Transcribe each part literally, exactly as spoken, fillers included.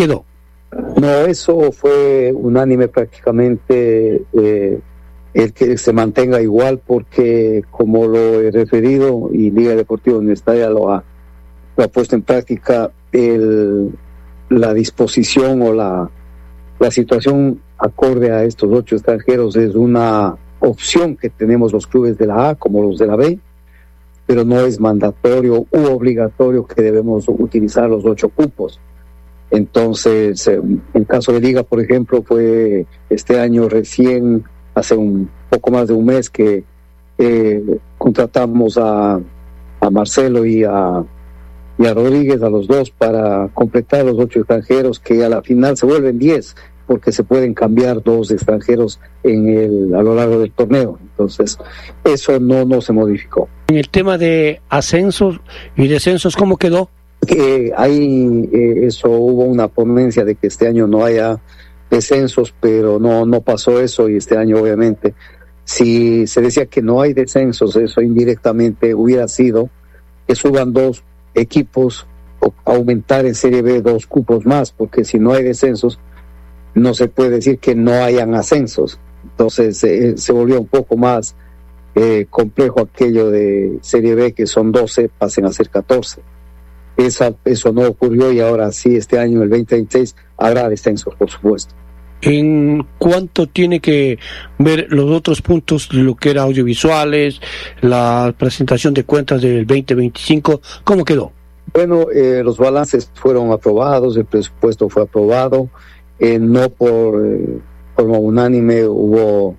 quedó? No, eso fue unánime prácticamente, eh, el que se mantenga igual, porque como lo he referido y Liga Deportiva Universitaria lo ha, lo ha puesto en práctica, el, la disposición o la, la situación acorde a estos ocho extranjeros es una opción que tenemos los clubes de la A como los de la B, pero no es mandatorio u obligatorio que debemos utilizar los ocho cupos. Entonces, en caso de Liga, por ejemplo, fue este año recién, hace un poco más de un mes, que eh, contratamos a, a Marcelo y a, y a Rodríguez, a los dos, para completar los ocho extranjeros, que a la final se vuelven diez, porque se pueden cambiar dos extranjeros en el, a lo largo del torneo. Entonces, eso no, no se modificó. En el tema de ascensos y descensos, ¿cómo quedó? Que ahí eh, eso hubo una ponencia de que este año no haya descensos, pero no no pasó eso, y este año obviamente si se decía que no hay descensos, eso indirectamente hubiera sido que suban dos equipos o aumentar en Serie B dos cupos más, porque si no hay descensos no se puede decir que no hayan ascensos. Entonces eh, se volvió un poco más eh, complejo aquello de Serie B, que son doce, pasen a ser catorce. Esa, eso no ocurrió, y ahora sí, este año, el veinte veintiséis, habrá descensos, por supuesto. ¿En cuánto tiene que ver los otros puntos, lo que era audiovisuales, la presentación de cuentas del veinte veinticinco? ¿Cómo quedó? Bueno, eh, los balances fueron aprobados, el presupuesto fue aprobado, eh, no por eh, forma unánime, hubo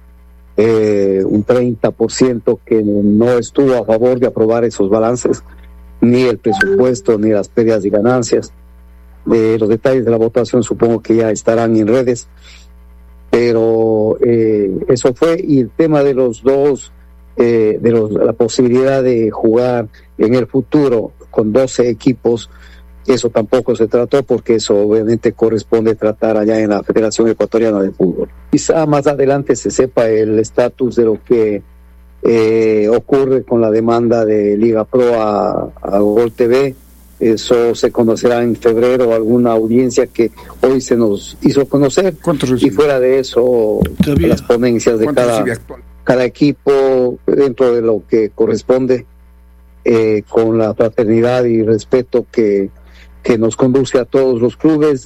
eh, un treinta por ciento que no estuvo a favor de aprobar esos balances, ni el presupuesto, ni las pérdidas y ganancias. Eh, los detalles de la votación supongo que ya estarán en redes, pero eh, eso fue. Y el tema de los dos, eh, de los, la posibilidad de jugar en el futuro con doce equipos, eso tampoco se trató, porque eso obviamente corresponde tratar allá en la Federación Ecuatoriana de Fútbol. Quizá más adelante se sepa el estatus de lo que Eh, ocurre con la demanda de Liga Pro a, a Gol T V. Eso se conocerá en febrero, alguna audiencia que hoy se nos hizo conocer, y fuera de eso las ponencias de cada, cada equipo dentro de lo que corresponde, eh, con la fraternidad y respeto que, que nos conduce a todos los clubes.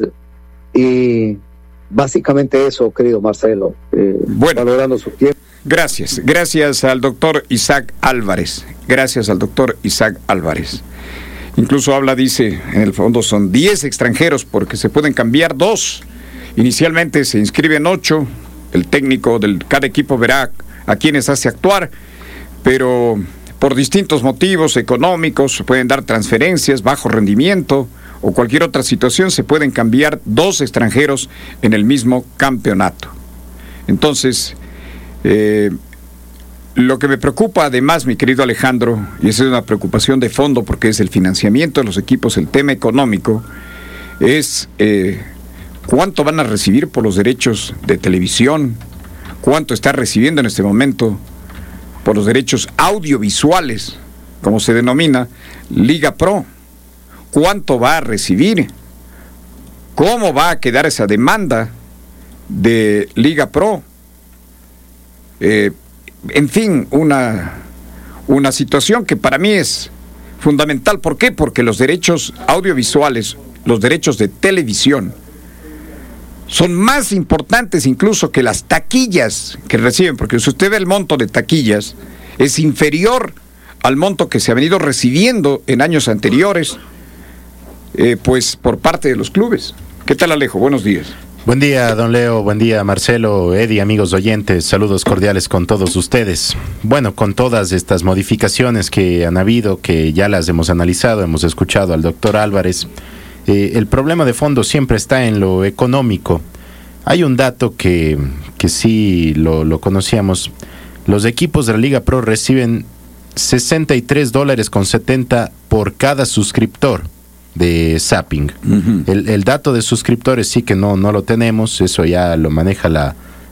Y básicamente eso, querido Marcelo, eh, bueno, valorando su tiempo. Gracias, gracias al doctor Isaac Álvarez, gracias al doctor Isaac Álvarez. Incluso habla, dice, en el fondo son diez extranjeros, porque se pueden cambiar dos. Inicialmente se inscriben ocho, el técnico de cada equipo verá a quienes hace actuar, pero por distintos motivos económicos, se pueden dar transferencias, bajo rendimiento o cualquier otra situación, se pueden cambiar dos extranjeros en el mismo campeonato. Entonces, Eh, lo que me preocupa además, mi querido Alejandro, y esa es una preocupación de fondo porque es el financiamiento de los equipos, el tema económico, es eh, cuánto van a recibir por los derechos de televisión, cuánto está recibiendo en este momento por los derechos audiovisuales, como se denomina, Liga Pro, cuánto va a recibir, cómo va a quedar esa demanda de Liga Pro. Eh, en fin, una, una situación que para mí es fundamental. ¿Por qué? Porque los derechos audiovisuales, los derechos de televisión, son más importantes incluso que las taquillas que reciben, porque si usted ve el monto de taquillas, es inferior al monto que se ha venido recibiendo en años anteriores, eh, pues por parte de los clubes. ¿Qué tal, Alejo? Buenos días. Buen día, don Leo, buen día, Marcelo, Eddie, amigos oyentes, saludos cordiales con todos ustedes. Bueno, con todas estas modificaciones que han habido, que ya las hemos analizado, hemos escuchado al doctor Álvarez, eh, el problema de fondo siempre está en lo económico. Hay un dato que, que sí lo, lo conocíamos. Los equipos de la Liga Pro reciben sesenta y tres dólares con setenta por cada suscriptor de Zapping. Uh-huh. El, el dato de suscriptores sí que no, no lo tenemos, eso ya lo maneja la,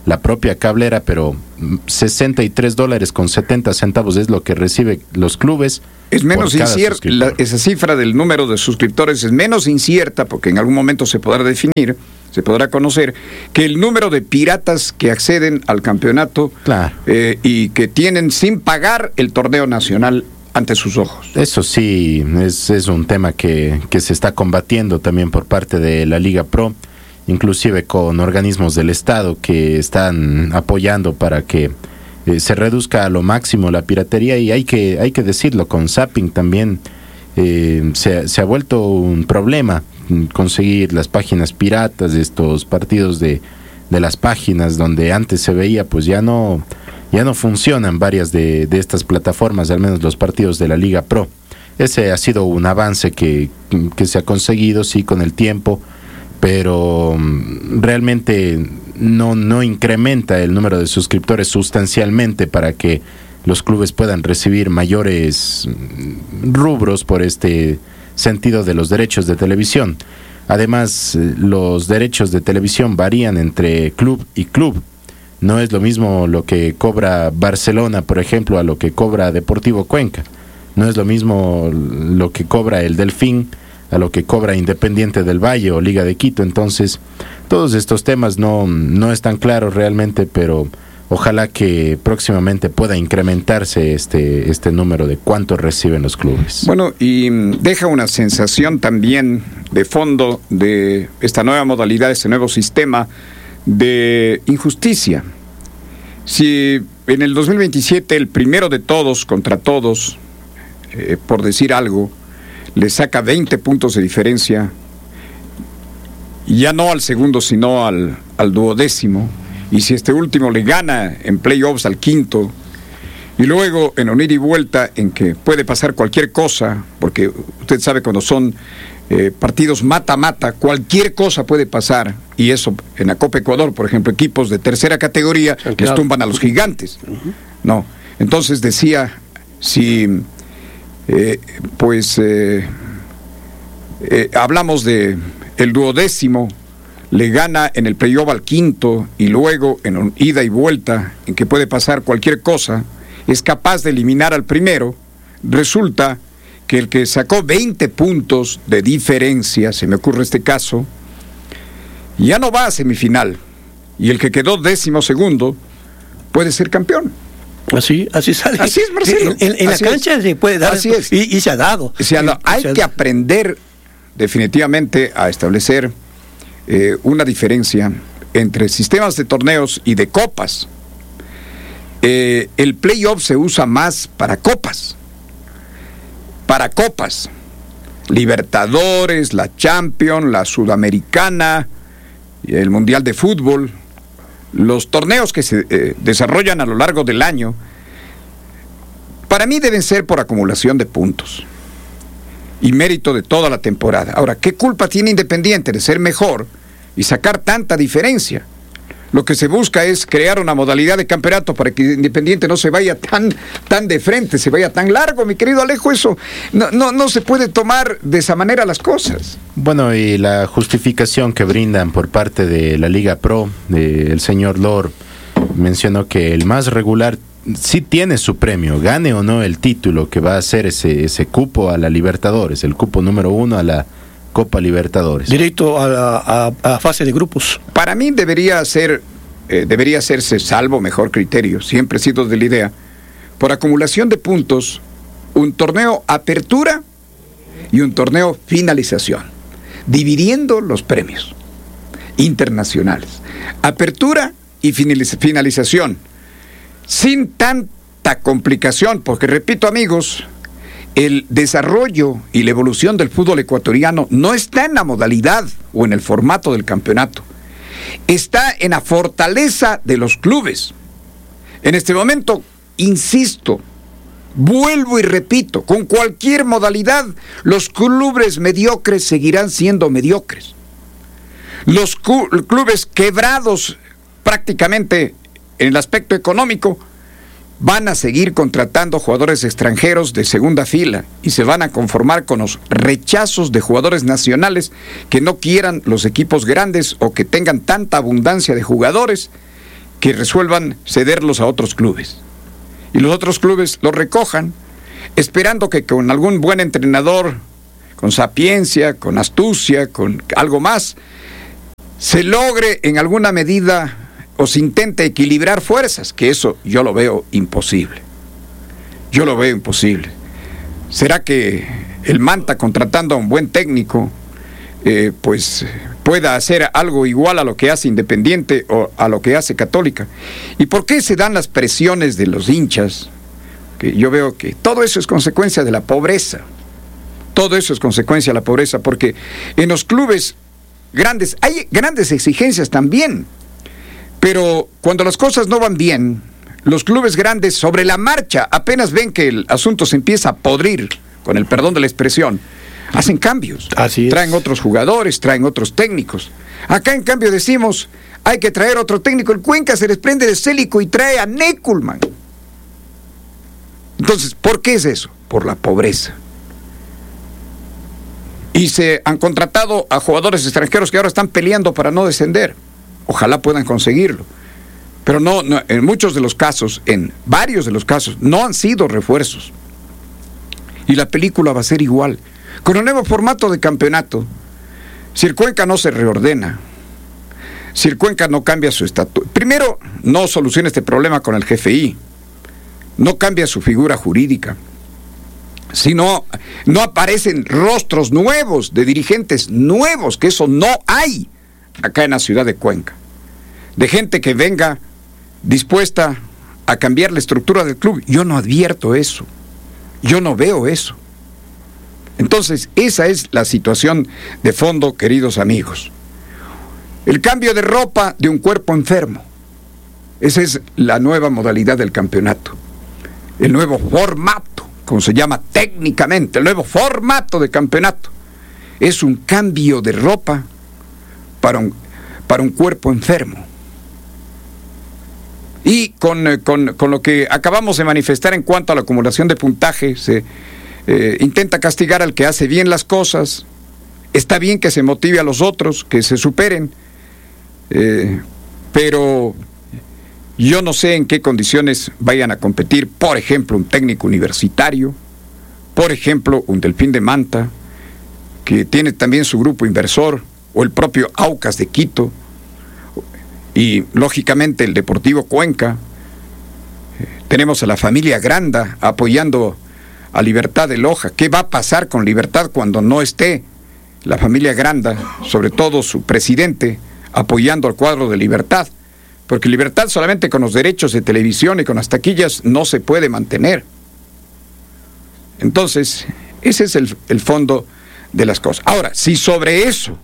la propia cablera, pero sesenta y tres dólares con setenta centavos es lo que recibe los clubes. Es menos incierta, esa cifra del número de suscriptores es menos incierta, porque en algún momento se podrá definir, se podrá conocer, que el número de piratas que acceden al campeonato, claro. eh, y que tienen sin pagar el torneo nacional ante sus ojos. Eso sí, es, es un tema que, que se está combatiendo también por parte de la Liga Pro, inclusive con organismos del Estado que están apoyando para que eh, se reduzca a lo máximo la piratería, y hay que, hay que decirlo, con Zapping también eh, se, se ha vuelto un problema conseguir las páginas piratas de estos partidos de, de las páginas donde antes se veía, pues ya no, ya no funcionan varias de, de estas plataformas, al menos los partidos de la Liga Pro. Ese ha sido un avance que, que se ha conseguido, sí, con el tiempo, pero realmente no, no incrementa el número de suscriptores sustancialmente para que los clubes puedan recibir mayores rubros por este sentido de los derechos de televisión. Además, los derechos de televisión varían entre club y club. No es lo mismo lo que cobra Barcelona, por ejemplo, a lo que cobra Deportivo Cuenca. No es lo mismo lo que cobra el Delfín a lo que cobra Independiente del Valle o Liga de Quito. Entonces, todos estos temas no, no están claros realmente, pero ojalá que próximamente pueda incrementarse este, este número de cuánto reciben los clubes. Bueno, y deja una sensación también de fondo de esta nueva modalidad, este nuevo sistema de injusticia. Si en el dos mil veintisiete el primero de todos contra todos, eh, por decir algo, le saca veinte puntos de diferencia, ya no al segundo, sino al, al duodécimo, y si este último le gana en playoffs al quinto, y luego en un ida y vuelta en que puede pasar cualquier cosa, porque usted sabe cuando son eh, partidos mata-mata, cualquier cosa puede pasar, y eso en la Copa Ecuador, por ejemplo, equipos de tercera categoría, claro, les tumban a los gigantes. No, entonces decía, si eh, pues eh, eh, hablamos de el duodécimo, le gana en el playoff al quinto, y luego en un ida y vuelta en que puede pasar cualquier cosa, es capaz de eliminar al primero, resulta que el que sacó veinte puntos de diferencia, se me ocurre este caso, ya no va a semifinal, y el que quedó décimo segundo puede ser campeón. Así, así sale. Así es, Marcelo. En, en así la cancha es. se puede dar. Así es. Y, y se ha dado. O sea, no, hay que aprender definitivamente a establecer eh, una diferencia entre sistemas de torneos y de copas. Eh, el playoff se usa más para copas. Para copas. Libertadores, la Champions, la Sudamericana, el Mundial de Fútbol. Los torneos que se eh, desarrollan a lo largo del año, para mí deben ser por acumulación de puntos y mérito de toda la temporada. Ahora, ¿qué culpa tiene Independiente de ser mejor y sacar tanta diferencia? Lo que se busca es crear una modalidad de campeonato para que Independiente no se vaya tan, tan de frente, se vaya tan largo, mi querido Alejo. Eso no, no, no se puede tomar de esa manera las cosas. Bueno, y la justificación que brindan por parte de la Liga Pro, de el señor Lord, mencionó que el más regular sí tiene su premio, gane o no el título, que va a ser ese, ese cupo a la Libertadores, el cupo número uno a la Copa Libertadores. Directo a la a, a fase de grupos. Para mí debería ser, eh, debería hacerse, salvo mejor criterio, siempre he sido de la idea, por acumulación de puntos, un torneo apertura y un torneo finalización, dividiendo los premios internacionales. Apertura y finaliz- finalización, sin tanta complicación, porque repito, amigos, el desarrollo y la evolución del fútbol ecuatoriano no está en la modalidad o en el formato del campeonato. Está en la fortaleza de los clubes. En este momento, insisto, vuelvo y repito, con cualquier modalidad, los clubes mediocres seguirán siendo mediocres. Los cu- clubes quebrados prácticamente en el aspecto económico van a seguir contratando jugadores extranjeros de segunda fila y se van a conformar con los rechazos de jugadores nacionales que no quieran los equipos grandes o que tengan tanta abundancia de jugadores que resuelvan cederlos a otros clubes. Y los otros clubes los recojan, esperando que con algún buen entrenador, con sapiencia, con astucia, con algo más, se logre en alguna medida o se intente equilibrar fuerzas, que eso yo lo veo imposible. Yo lo veo imposible. ¿Será que el Manta, contratando a un buen técnico, eh, pues pueda hacer algo igual a lo que hace Independiente o a lo que hace Católica? ¿Y por qué se dan las presiones de los hinchas? Que yo veo que todo eso es consecuencia de la pobreza. Todo eso es consecuencia de la pobreza, porque en los clubes grandes hay grandes exigencias también, pero cuando las cosas no van bien, los clubes grandes sobre la marcha, apenas ven que el asunto se empieza a podrir, con el perdón de la expresión, hacen cambios. Así es. Traen otros jugadores, traen otros técnicos. Acá en cambio decimos, hay que traer otro técnico. El Cuenca se desprende de Célico y trae a Neckelman. Entonces, ¿por qué es eso? Por la pobreza. Y se han contratado a jugadores extranjeros que ahora están peleando para no descender. Ojalá puedan conseguirlo. Pero no, no, en muchos de los casos, en varios de los casos, no han sido refuerzos. Y la película va a ser igual. Con el nuevo formato de campeonato, si el Cuenca no se reordena, si el Cuenca no cambia su estatuto, primero, no soluciona este problema con el G F I, no cambia su figura jurídica, si no, no aparecen rostros nuevos de dirigentes nuevos, que eso no hay acá en la ciudad de Cuenca, de gente que venga dispuesta a cambiar la estructura del club. Yo no advierto eso, yo no veo eso. Entonces, esa es la situación de fondo, queridos amigos. El cambio de ropa de un cuerpo enfermo. Esa es la nueva modalidad del campeonato. El nuevo formato, como se llama técnicamente, el nuevo formato de campeonato. Es un cambio de ropa para un, para un cuerpo enfermo. Y con, con, con lo que acabamos de manifestar en cuanto a la acumulación de puntaje, se eh, intenta castigar al que hace bien las cosas. Está bien que se motive a los otros, que se superen, eh, pero yo no sé en qué condiciones vayan a competir, por ejemplo, un técnico universitario, por ejemplo, un Delfín de Manta, que tiene también su grupo inversor, o el propio Aucas de Quito, y lógicamente el Deportivo Cuenca. Eh, tenemos a la familia Granda apoyando a Libertad de Loja. ¿Qué va a pasar con Libertad cuando no esté la familia Granda, sobre todo su presidente, apoyando al cuadro de Libertad? Porque Libertad solamente con los derechos de televisión y con las taquillas no se puede mantener. Entonces, ese es el, el fondo de las cosas. Ahora, si sobre eso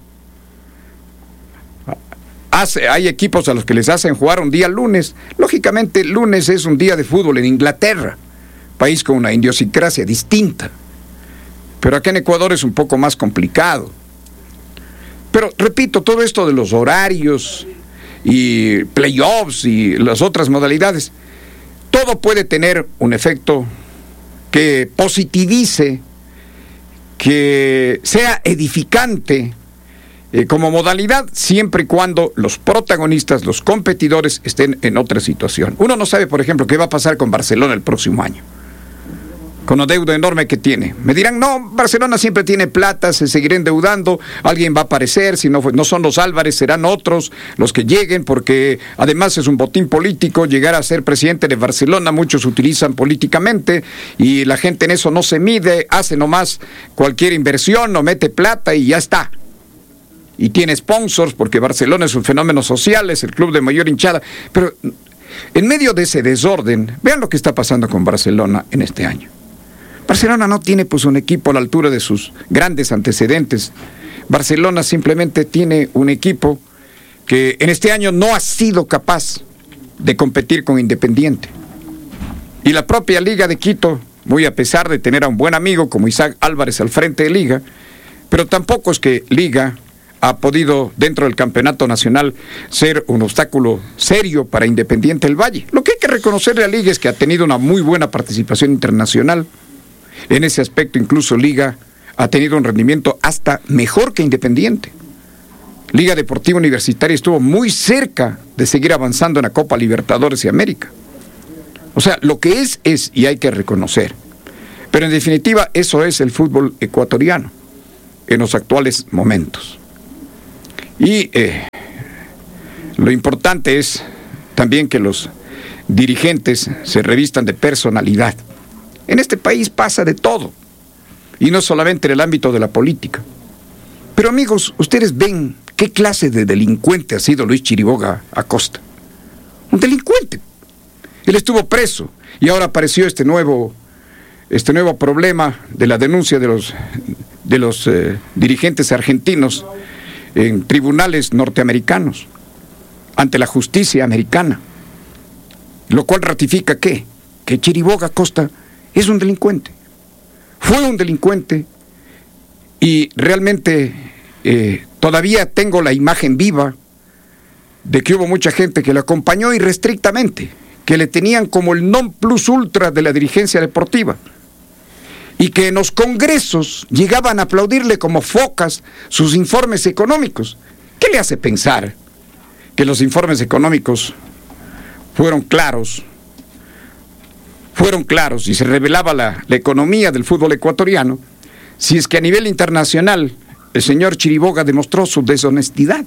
hace, hay equipos a los que les hacen jugar un día lunes, lógicamente el lunes es un día de fútbol en Inglaterra, país con una idiosincrasia distinta. Pero acá en Ecuador es un poco más complicado. Pero, repito, todo esto de los horarios y playoffs y las otras modalidades, todo puede tener un efecto que positivice, que sea edificante eh, como modalidad, siempre y cuando los protagonistas, los competidores, estén en otra situación. Uno no sabe, por ejemplo, qué va a pasar con Barcelona el próximo año, con la deuda enorme que tiene. Me dirán, no, Barcelona siempre tiene plata, se seguirá endeudando, alguien va a aparecer, si no, no son los Álvarez, serán otros los que lleguen, porque además es un botín político, llegar a ser presidente de Barcelona, muchos utilizan políticamente, y la gente en eso no se mide, hace nomás cualquier inversión, no mete plata y ya está. Y tiene sponsors, porque Barcelona es un fenómeno social, es el club de mayor hinchada, pero en medio de ese desorden, vean lo que está pasando con Barcelona en este año. Barcelona no tiene pues un equipo a la altura de sus grandes antecedentes. Barcelona simplemente tiene un equipo que en este año no ha sido capaz de competir con Independiente. Y la propia Liga de Quito, muy a pesar de tener a un buen amigo como Isaac Álvarez al frente de Liga, pero tampoco es que Liga ha podido dentro del campeonato nacional ser un obstáculo serio para Independiente del Valle. Lo que hay que reconocerle a Liga es que ha tenido una muy buena participación internacional. En ese aspecto incluso Liga ha tenido un rendimiento hasta mejor que Independiente. Liga Deportiva Universitaria estuvo muy cerca de seguir avanzando en la Copa Libertadores y América. O sea, lo que es, es, y hay que reconocer. Pero en definitiva, eso es el fútbol ecuatoriano en los actuales momentos. Y eh, lo importante es también que los dirigentes se revistan de personalidad. En este país pasa de todo, y no solamente en el ámbito de la política. Pero amigos, ustedes ven qué clase de delincuente ha sido Luis Chiriboga Acosta. Un delincuente. Él estuvo preso y ahora apareció este nuevo, este nuevo problema de la denuncia de los, de los eh, dirigentes argentinos en tribunales norteamericanos, ante la justicia americana. Lo cual ratifica ¿qué? Que Chiriboga Acosta es un delincuente. Fue un delincuente y realmente eh, todavía tengo la imagen viva de que hubo mucha gente que le acompañó irrestrictamente, que le tenían como el non plus ultra de la dirigencia deportiva y que en los congresos llegaban a aplaudirle como focas sus informes económicos. ¿Qué le hace pensar que los informes económicos fueron claros? Fueron claros y se revelaba la, la economía del fútbol ecuatoriano, si es que a nivel internacional el señor Chiriboga demostró su deshonestidad.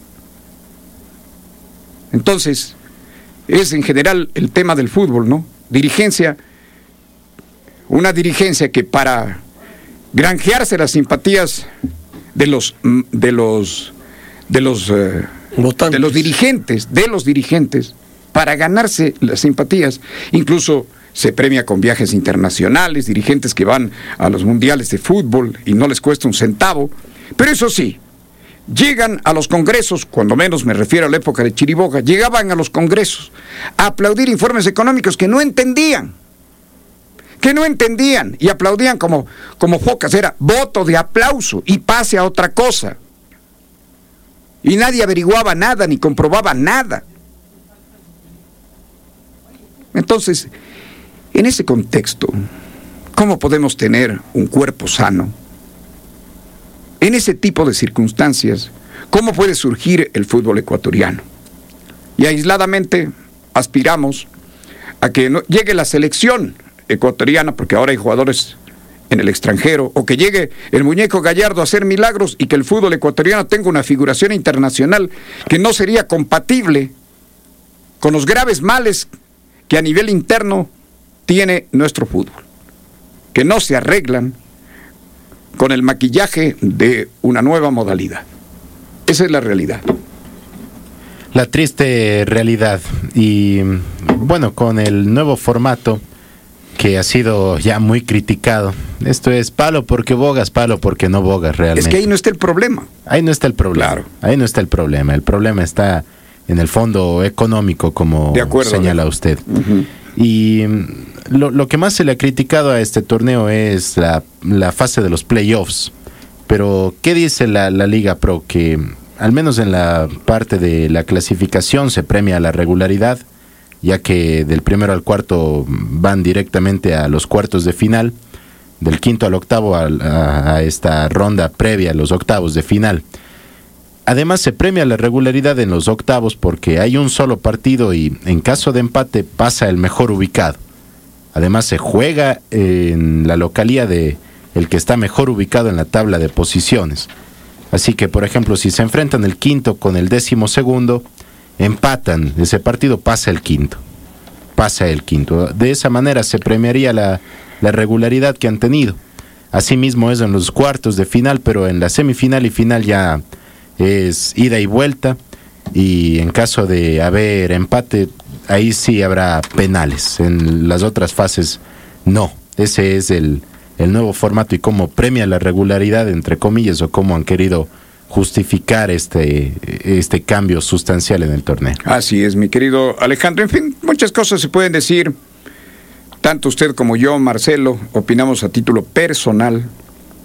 Entonces, es en general el tema del fútbol, ¿no? Dirigencia, una dirigencia que para granjearse las simpatías de los de los de los eh, de los dirigentes, de los dirigentes, para ganarse las simpatías, incluso se premia con viajes internacionales, dirigentes que van a los mundiales de fútbol y no les cuesta un centavo. Pero eso sí, llegan a los congresos, cuando menos me refiero a la época de Chiriboga, llegaban a los congresos a aplaudir informes económicos que no entendían, que no entendían y aplaudían como, como focas. Era voto de aplauso y pase a otra cosa. Y nadie averiguaba nada ni comprobaba nada. Entonces, en ese contexto, ¿cómo podemos tener un cuerpo sano? En ese tipo de circunstancias, ¿cómo puede surgir el fútbol ecuatoriano? Y aisladamente aspiramos a que no, llegue la selección ecuatoriana, porque ahora hay jugadores en el extranjero, o que llegue el muñeco Gallardo a hacer milagros y que el fútbol ecuatoriano tenga una figuración internacional que no sería compatible con los graves males que a nivel interno tiene nuestro fútbol, que no se arreglan con el maquillaje de una nueva modalidad. Esa es la realidad. La triste realidad. Y bueno, con el nuevo formato que ha sido ya muy criticado, esto es palo porque bogas, palo porque no bogas realmente. Es que ahí no está el problema. Ahí no está el problema. Claro. Ahí no está el problema. El problema está en el fondo económico, como acuerdo, señala usted. Uh-huh. Y lo, lo que más se le ha criticado a este torneo es la, la fase de los playoffs. Pero, ¿qué dice la, la Liga Pro? Que al menos en la parte de la clasificación se premia la regularidad, ya que del primero al cuarto van directamente a los cuartos de final, del quinto al octavo a, a, a esta ronda previa a los octavos de final. Además se premia la regularidad en los octavos porque hay un solo partido y en caso de empate pasa el mejor ubicado. Además se juega en la localía de el que está mejor ubicado en la tabla de posiciones. Así que, por ejemplo, si se enfrentan el quinto con el décimo segundo, empatan, ese partido pasa el quinto. Pasa el quinto. De esa manera se premiaría la, la regularidad que han tenido. Asimismo es en los cuartos de final, pero en la semifinal y final ya es ida y vuelta, y en caso de haber empate, ahí sí habrá penales. En las otras fases no. Ese es el, el nuevo formato y cómo premia la regularidad, entre comillas, o cómo han querido justificar este, este cambio sustancial en el torneo. Así es, mi querido Alejandro. En fin, muchas cosas se pueden decir. Tanto usted como yo, Marcelo, opinamos a título personal,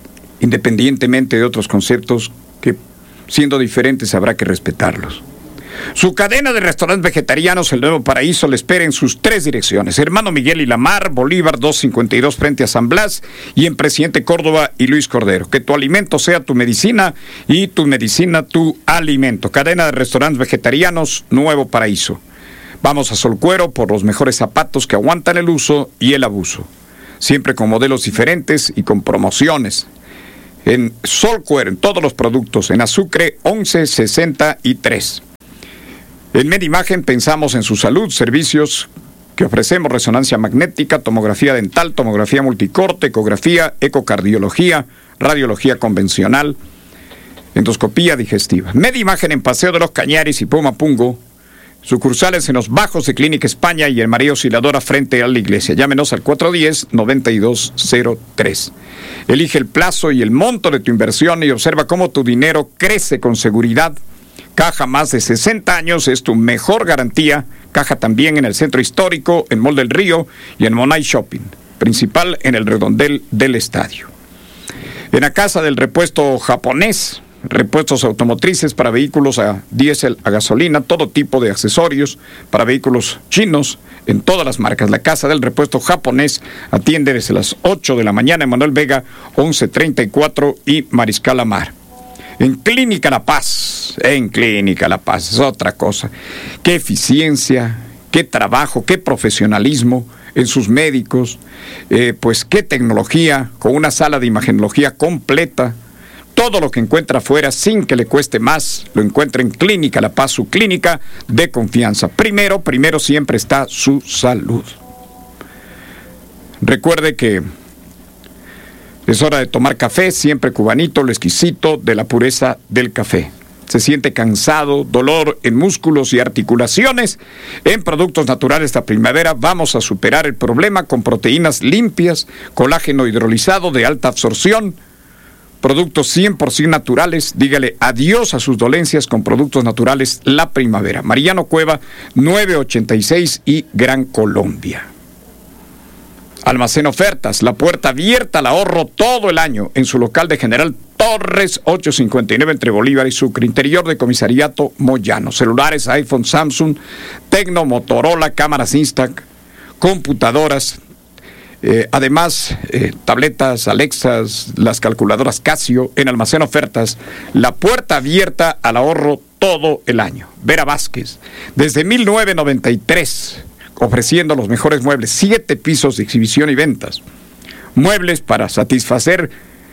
independientemente de otros conceptos que, siendo diferentes, habrá que respetarlos. Su cadena de restaurantes vegetarianos, El Nuevo Paraíso, le espera en sus tres direcciones: Hermano Miguel y Lamar, Bolívar doscientos cincuenta y dos frente a San Blas, y en Presidente Córdoba y Luis Cordero. Que tu alimento sea tu medicina y tu medicina tu alimento. Cadena de restaurantes vegetarianos, Nuevo Paraíso. Vamos a Solcuero por los mejores zapatos que aguantan el uso y el abuso. Siempre con modelos diferentes y con promociones. En Solcuero, en todos los productos, en Azucre once sesenta y tres. En Medimagen pensamos en su salud, servicios que ofrecemos: resonancia magnética, tomografía dental, tomografía multicorte, ecografía, ecocardiología, radiología convencional, endoscopía digestiva. Medimagen en Paseo de los Cañaris y Pumapungo. Sucursales en los Bajos de Clínica España y en María Auxiliadora frente a la iglesia. Llámenos al cuatro uno cero, nueve dos cero tres. Elige el plazo y el monto de tu inversión y observa cómo tu dinero crece con seguridad. Caja, más de sesenta años, es tu mejor garantía. Caja también en el Centro Histórico, en Mall del Río y en Monay Shopping. Principal en el redondel del estadio. En la Casa del Repuesto Japonés. Repuestos automotrices para vehículos a diésel, a gasolina, todo tipo de accesorios para vehículos chinos en todas las marcas. La Casa del Repuesto Japonés atiende desde las ocho de la mañana en Manuel Vega once treinta y cuatro y Mariscal Amar. En Clínica La Paz, en Clínica La Paz, es otra cosa. Qué eficiencia, qué trabajo, qué profesionalismo en sus médicos, eh, pues qué tecnología, con una sala de imagenología completa. Todo lo que encuentra afuera sin que le cueste más, lo encuentra en Clínica La Paz, su clínica de confianza. Primero, primero siempre está su salud. Recuerde que es hora de tomar café, siempre cubanito, lo exquisito de la pureza del café. Se siente cansado, dolor en músculos y articulaciones. En Productos Naturales esta primavera vamos a superar el problema con proteínas limpias, colágeno hidrolizado de alta absorción, productos cien por ciento naturales. Dígale adiós a sus dolencias con Productos Naturales la primavera. Mariano Cueva, nueve ochenta y seis y Gran Colombia. Almacén Ofertas, la puerta abierta al ahorro todo el año en su local de General Torres ochocientos cincuenta y nueve entre Bolívar y Sucre. Interior de Comisariato Moyano. Celulares iPhone, Samsung, Tecno, Motorola, cámaras Instax, computadoras. Eh, además, eh, tabletas, Alexas, las calculadoras Casio. En Almacén Ofertas, la puerta abierta al ahorro todo el año. Vera Vázquez, desde mil novecientos noventa y tres, ofreciendo los mejores muebles, siete pisos de exhibición y ventas. Muebles para satisfacer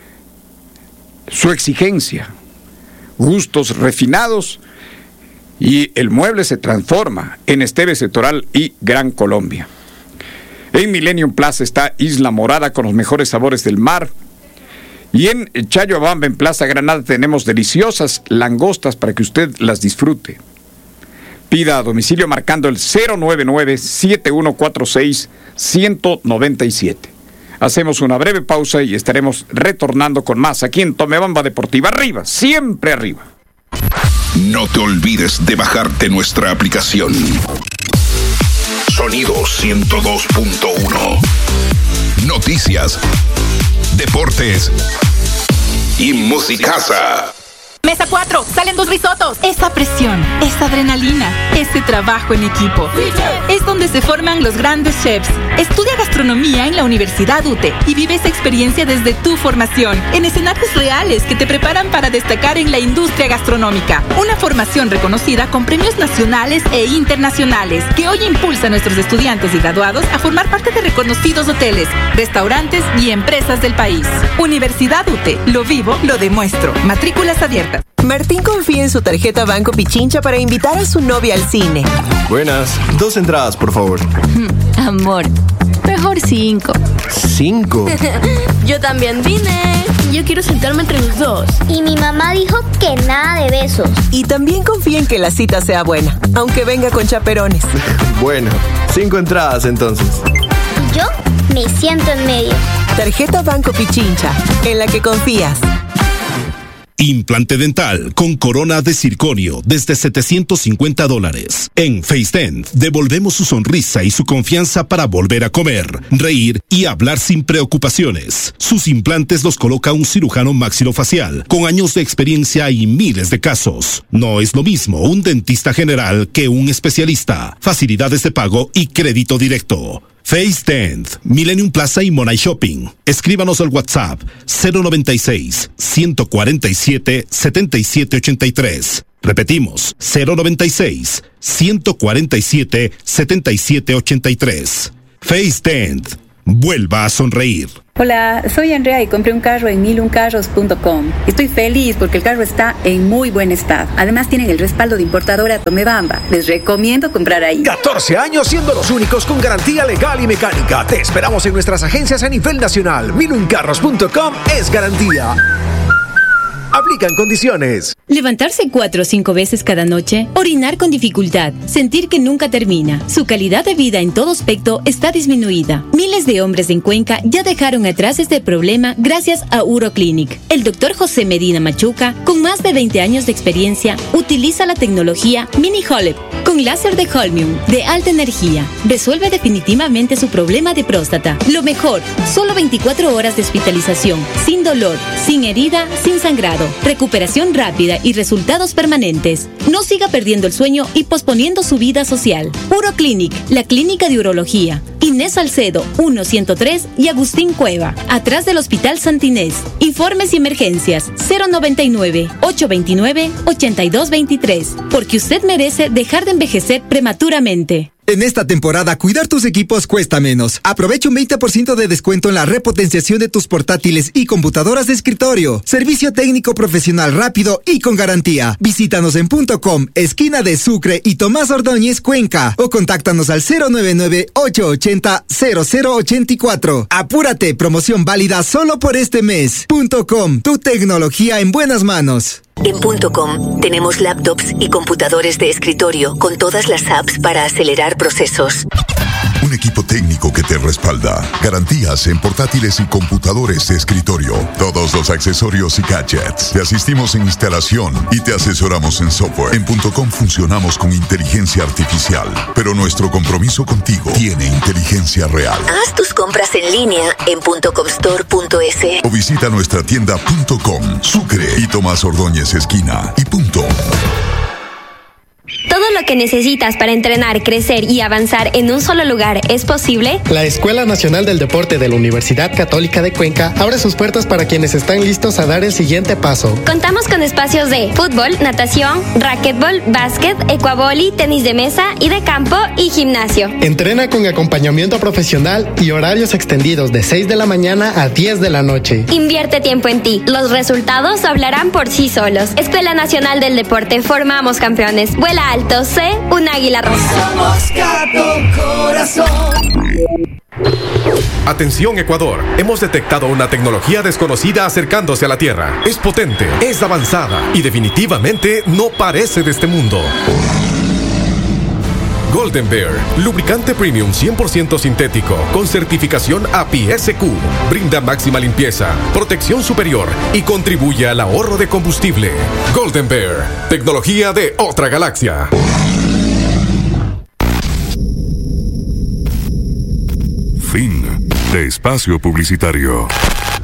su exigencia, gustos refinados, y el mueble se transforma en Esteves Toral y Gran Colombia. En Millennium Plaza está Isla Morada con los mejores sabores del mar. Y en Chayobamba, en Plaza Granada, tenemos deliciosas langostas para que usted las disfrute. Pida a domicilio marcando el cero nueve nueve, siete uno cuatro seis, uno cero nueve siete. Hacemos una breve pausa y estaremos retornando con más aquí en Tomebamba Deportiva. Arriba, siempre arriba. No te olvides de bajarte nuestra aplicación. Sonido ciento dos punto uno. Noticias, deportes y musicaza. Mesa cuatro, salen dos risotos. Esa presión, esa adrenalina, ese trabajo en equipo. Es donde se forman los grandes chefs. Estudia gastronomía en la Universidad U T E y vive esa experiencia desde tu formación, en escenarios reales que te preparan para destacar en la industria gastronómica. Una formación reconocida con premios nacionales e internacionales, que hoy impulsa a nuestros estudiantes y graduados a formar parte de reconocidos hoteles, restaurantes y empresas del país. Universidad U T E, lo vivo, lo demuestro. Matrículas abiertas. Martín confía en su tarjeta Banco Pichincha para invitar a su novia al cine. Buenas, dos entradas, por favor. Amor, mejor cinco. ¿Cinco? Yo también vine. Yo quiero sentarme entre los dos. Y mi mamá dijo que nada de besos. Y también confía en que la cita sea buena, aunque venga con chaperones. Bueno, cinco entradas entonces. Yo me siento en medio. Tarjeta Banco Pichincha, en la que confías. Implante dental con corona de circonio desde setecientos cincuenta dólares. En FaceDent devolvemos su sonrisa y su confianza para volver a comer, reír y hablar sin preocupaciones. Sus implantes los coloca un cirujano maxilofacial con años de experiencia y miles de casos. No es lo mismo un dentista general que un especialista. Facilidades de pago y crédito directo. FaceDent, Millennium Plaza y Monay Shopping. Escríbanos al WhatsApp cero noventa y seis, ciento cuarenta y siete, setenta y siete ochenta y tres. Repetimos, cero noventa y seis, ciento cuarenta y siete, setenta y siete ochenta y tres. FaceDent, vuelva a sonreír. Hola, soy Andrea y compré un carro en mil un carros punto com. Estoy feliz porque el carro está en muy buen estado. Además tienen el respaldo de importadora Tomebamba. Les recomiendo comprar ahí. catorce años siendo los únicos con garantía legal y mecánica. Te esperamos en nuestras agencias a nivel nacional. mil un carros punto com es garantía. Aplican condiciones. Levantarse cuatro o cinco veces cada noche, orinar con dificultad, sentir que nunca termina. Su calidad de vida en todo aspecto está disminuida. Miles de hombres en Cuenca ya dejaron atrás este problema gracias a Uroclinic. El doctor José Medina Machuca, con más de veinte años de experiencia, utiliza la tecnología Mini Holep con láser de Holmium de alta energía. Resuelve definitivamente su problema de próstata. Lo mejor, solo veinticuatro horas de hospitalización, sin dolor, sin herida, sin sangrado. Recuperación rápida y resultados permanentes. No siga perdiendo el sueño y posponiendo su vida social. Uroclinic, la clínica de urología. Inés Salcedo, uno ciento tres y Agustín Cueva, atrás del Hospital Santinés. Informes y emergencias cero noventa y nueve, ochocientos veintinueve, ochenta y dos veintitrés. Porque usted merece dejar de envejecer prematuramente. En esta temporada, cuidar tus equipos cuesta menos. Aprovecha un veinte por ciento de descuento en la repotenciación de tus portátiles y computadoras de escritorio. Servicio técnico profesional rápido y con garantía. Visítanos en punto com, esquina de Sucre y Tomás Ordóñez, Cuenca. O contáctanos al cero noventa y nueve, ochocientos ochenta, cero cero ochenta y cuatro. Apúrate, promoción válida solo por este mes. Punto com, tu tecnología en buenas manos. En punto com tenemos laptops y computadores de escritorio con todas las apps para acelerar procesos. Un equipo técnico que te respalda. Garantías en portátiles y computadores de escritorio. Todos los accesorios y gadgets. Te asistimos en instalación y te asesoramos en software. En punto com funcionamos con inteligencia artificial, pero nuestro compromiso contigo tiene inteligencia real. Haz tus compras en línea en punto com store punto es. O visita nuestra tienda punto com, Sucre y Tomás Ordóñez esquina y punto. Todo lo que necesitas para entrenar, crecer y avanzar en un solo lugar es posible. La Escuela Nacional del Deporte de la Universidad Católica de Cuenca abre sus puertas para quienes están listos a dar el siguiente paso. Contamos con espacios de fútbol, natación, racquetbol, básquet, ecuavoli, tenis de mesa y de campo y gimnasio. Entrena con acompañamiento profesional y horarios extendidos de seis de la mañana a diez de la noche. Invierte tiempo en ti. Los resultados hablarán por sí solos. Escuela Nacional del Deporte. Formamos campeones. Vuela alto, sé un águila rosa. Somos Gato Corazón. Atención Ecuador, hemos detectado una tecnología desconocida acercándose a la Tierra. Es potente, es avanzada y definitivamente no parece de este mundo. Golden Bear, lubricante premium cien por ciento sintético con certificación A P I S Q. Brinda máxima limpieza, protección superior y contribuye al ahorro de combustible. Golden Bear, tecnología de otra galaxia. Fin de espacio publicitario.